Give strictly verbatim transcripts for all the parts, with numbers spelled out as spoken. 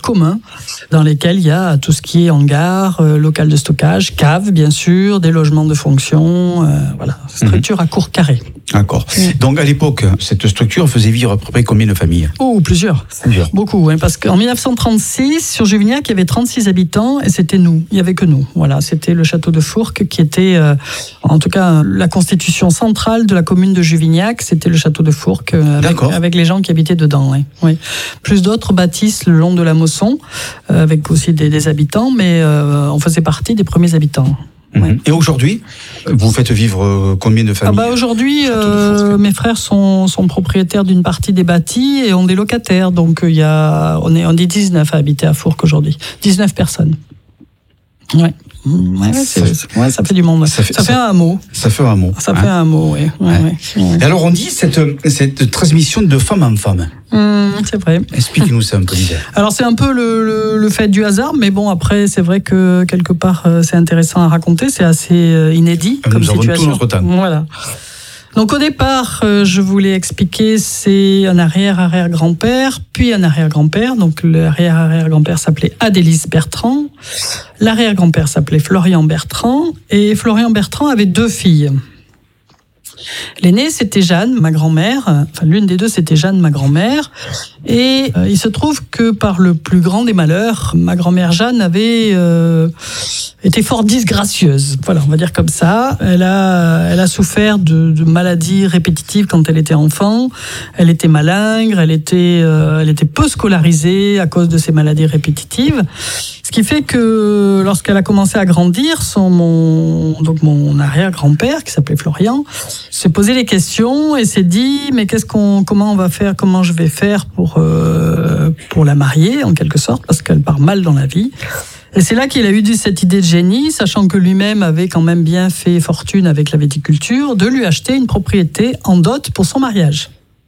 communs dans lesquels il y a tout ce qui est hangar, euh, local de stockage, cave bien sûr, des logements de fonction, euh, voilà, structure mmh. à court carré. D'accord. Mmh. Donc à l'époque, cette structure faisait vivre à peu près combien de familles ? Oh, plusieurs. Plusieurs. Beaucoup, hein, parce qu'en dix-neuf cent trente-six, sur Juvignac, il y avait trente-six habitants et c'était nous. Il n'y avait que nous. Voilà, c'était le château de Fourques qui était, euh, en tout cas, la constitution centrale de la commune de Juvignac, c'était le château de Fourques, euh, avec, avec les gens qui habitaient dedans. Oui. Oui. Plus d'autres bâtisses le long de la Mosson, euh, avec aussi des, des habitants, mais euh, on faisait partie des premiers habitants. Ouais. Et aujourd'hui, vous faites vivre combien de familles ? Ah bah aujourd'hui, euh, mes frères sont, sont propriétaires d'une partie des bâtis et ont des locataires. Donc il y a, on est, on est dix-neuf à habiter à Fourques aujourd'hui. dix-neuf personnes. Ouais. Ouais, c'est, c'est, ouais, ça fait du monde. Ça fait, ça fait ça, un hameau. Ça fait un hameau. Ça hein. fait un hameau, oui. Ouais, ouais. Ouais. Et alors on dit cette, cette transmission de femme en femme. Mmh, c'est vrai. Explique-nous ça un peu. Alors c'est un peu le, le, le fait du hasard, mais bon après c'est vrai que quelque part c'est intéressant à raconter, c'est assez inédit Nous comme avons situation. Tout notre temps. Voilà. Donc au départ, euh, je voulais expliquer, c'est un arrière-arrière-grand-père, puis un arrière-grand-père. Donc l'arrière-arrière-grand-père s'appelait Adélise Bertrand, l'arrière-grand-père s'appelait Florian Bertrand, et Florian Bertrand avait deux filles. L'aînée, c'était Jeanne, ma grand-mère. Enfin, l'une des deux, c'était Jeanne, ma grand-mère. Et euh, il se trouve que par le plus grand des malheurs, ma grand-mère Jeanne avait euh, été fort disgracieuse. Voilà, on va dire comme ça. Elle a, elle a souffert de, de maladies répétitives quand elle était enfant. Elle était malingre, elle était, euh, elle était peu scolarisée à cause de ces maladies répétitives. Ce qui fait que lorsqu'elle a commencé à grandir, son, mon, donc mon arrière-grand-père, qui s'appelait Florian, s'est posé les questions et s'est dit mais qu'est-ce qu'on, comment on va faire, comment je vais faire pour, euh, pour la marier en quelque sorte, parce qu'elle part mal dans la vie. Et c'est là qu'il a eu cette idée de génie, sachant que lui-même avait quand même bien fait fortune avec la viticulture, de lui acheter une propriété en dot pour son mariage.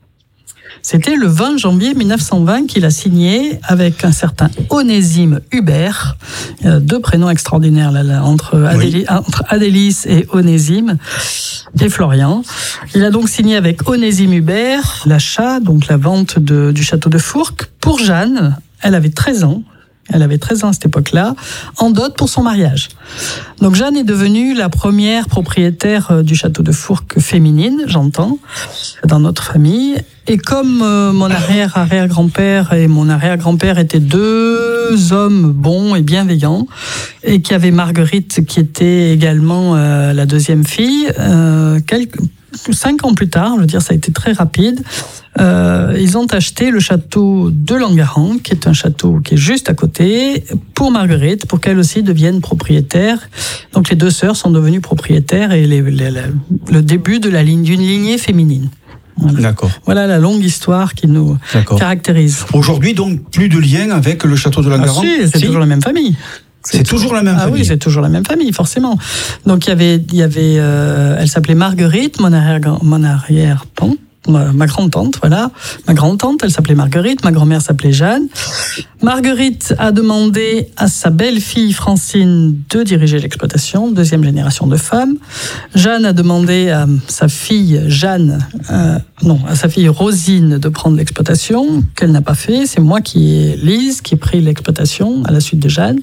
C'était le vingt janvier mille neuf cent vingt qu'il a signé avec un certain Onésime Hubert. Il y a deux prénoms extraordinaires là, là, entre, Adélie, oui. entre Adélis et Onésime et Florian. Il a donc signé avec Onésime Hubert l'achat, donc la vente de, du château de Fourques pour Jeanne. Elle avait treize ans. Elle avait treize ans à cette époque-là, en dot pour son mariage. Donc Jeanne est devenue la première propriétaire du château de Fourques féminine, j'entends, dans notre famille. Et comme euh, mon arrière-arrière-grand-père et mon arrière-grand-père étaient deux hommes bons et bienveillants, et qu'il y avait Marguerite qui était également euh, la deuxième fille, euh, quelques, cinq ans plus tard, je veux dire, ça a été très rapide, Euh, ils ont acheté le château de Langaran, qui est un château qui est juste à côté, pour Marguerite, pour qu'elle aussi devienne propriétaire. Donc les deux sœurs sont devenues propriétaires et les, les, les, le début de la ligne, d'une lignée féminine. Voilà. D'accord. Voilà la longue histoire qui nous D'accord. caractérise. Aujourd'hui, donc, plus de lien avec le château de Langaran ? Ah si, c'est si. toujours la même famille. C'est, c'est toujours la même ah famille. Ah oui, c'est toujours la même famille, forcément. Donc il y avait, il y avait, euh, elle s'appelait Marguerite, mon arrière, mon arrière-pan. Ma grande-tante, voilà. Ma grande-tante, elle s'appelait Marguerite, ma grand-mère s'appelait Jeanne. Marguerite a demandé à sa belle-fille Francine de diriger l'exploitation, deuxième génération de femmes. Jeanne a demandé à sa fille Jeanne, euh, non, à sa fille Rosine de prendre l'exploitation, qu'elle n'a pas fait. C'est moi qui ai, Lise, qui ai pris l'exploitation à la suite de Jeanne.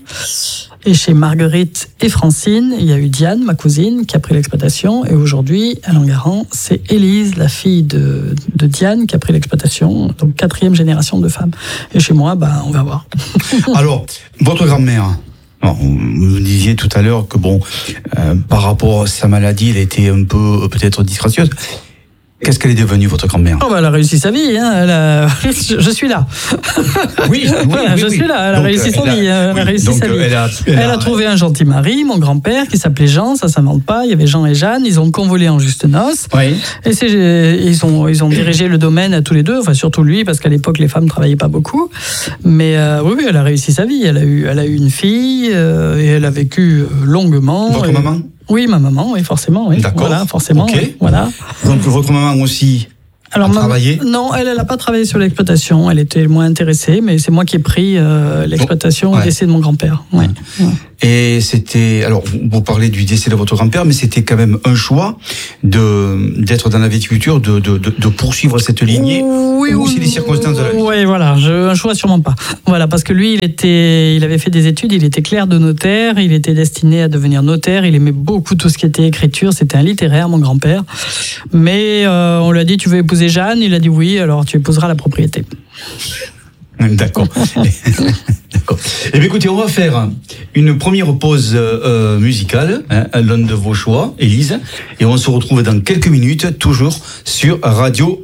Et chez Marguerite et Francine, il y a eu Diane, ma cousine, qui a pris l'exploitation. Et aujourd'hui, à Langaran, c'est Élise, la fille de, de Diane, qui a pris l'exploitation. Donc, quatrième génération de femmes. Et chez moi, bah, on va voir. Alors, votre grand-mère, alors, vous disiez tout à l'heure que, bon, euh, par rapport à sa maladie, elle était un peu, peut-être disgracieuse. Qu'est-ce qu'elle est devenue, votre grand-mère ? Oh bah, elle a réussi sa vie, hein. Elle a... je suis là. Oui, oui, voilà, oui, je oui. suis là, elle a donc, réussi sa elle a, vie. Elle oui, a réussi donc, sa vie. Elle a, elle elle a, a trouvé un gentil mari, mon grand-père, qui s'appelait Jean, ça ne s'invente pas. Il y avait Jean et Jeanne, ils ont convolé en juste noces. Oui. Et c'est, ils, ont, ils ont dirigé le domaine à tous les deux, enfin surtout lui, parce qu'à l'époque, les femmes ne travaillaient pas beaucoup. Mais euh, oui, oui, elle a réussi sa vie. Elle a eu, elle a eu une fille euh, et elle a vécu longuement. Votre et... maman ? Oui, ma maman, oui, forcément. Oui. D'accord. Voilà, forcément. Okay. Oui, voilà. Donc votre maman aussi Alors, à ma- travailler? Non, elle, elle n'a pas travaillé sur l'exploitation. Elle était moins intéressée, mais c'est moi qui ai pris euh, l'exploitation Oh, ouais. au décès de mon grand-père. Ouais. Ouais. Et c'était, alors vous, vous parlez du décès de votre grand-père, mais c'était quand même un choix de d'être dans la viticulture, de, de, de, de poursuivre cette lignée, Oui, ou oui, c'est les circonstances de la vie? Oui, voilà, je, un choix sûrement pas. Voilà, parce que lui, il était, il avait fait des études, il était clerc de notaire, il était destiné à devenir notaire, il aimait beaucoup tout ce qui était écriture, c'était un littéraire, mon grand-père. Mais euh, on lui a dit, tu veux épouser Jeanne? Il a dit oui, alors tu épouseras la propriété. D'accord. D'accord. Eh bien, écoutez, on va faire une première pause euh, musicale, hein, l'un de vos choix, Élise, et on se retrouve dans quelques minutes, toujours sur Radio